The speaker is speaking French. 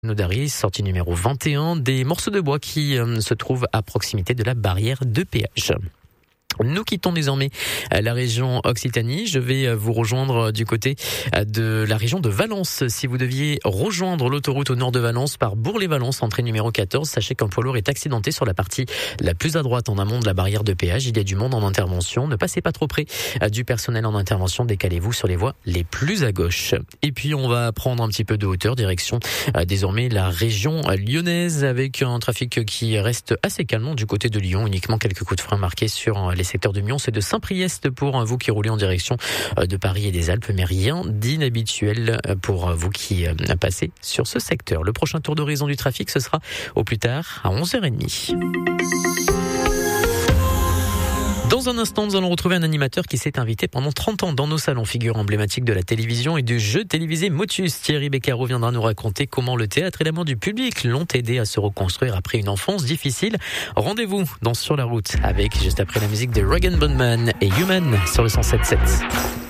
Nodari, sortie numéro 21, des morceaux de bois qui se trouvent à proximité de la barrière de péage. Nous quittons désormais la région Occitanie. Je vais vous rejoindre du côté de la région de Valence. Si vous deviez rejoindre l'autoroute au nord de Valence par Bourg-les-Valence, entrée numéro 14, sachez qu'un poids lourd est accidenté sur la partie la plus à droite en amont de la barrière de péage. Il y a du monde en intervention. Ne passez pas trop près du personnel en intervention. Décalez-vous sur les voies les plus à gauche. Et puis on va prendre un petit peu de hauteur, direction désormais la région lyonnaise, avec un trafic qui reste assez calme du côté de Lyon. Uniquement quelques coups de frein marqués sur les secteurs de Mions et de Saint-Priest pour vous qui roulez en direction de Paris et des Alpes, mais rien d'inhabituel pour vous qui passez sur ce secteur. Le prochain tour d'horizon du trafic, ce sera au plus tard à 11h30. Dans un instant, nous allons retrouver un animateur qui s'est invité pendant 30 ans dans nos salons, figure emblématique de la télévision et du jeu télévisé Motus. Thierry Beccaro viendra nous raconter comment le théâtre et l'amour du public l'ont aidé à se reconstruire après une enfance difficile. Rendez-vous dans Sur la route avec, juste après la musique de Rag & Bone Man et Human sur le 107.7.